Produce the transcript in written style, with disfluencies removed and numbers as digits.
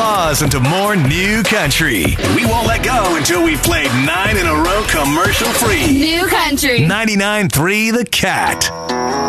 pause into more new country. We won't let go until we've played 9 in a row commercial free. New country. 99.3 The Cat.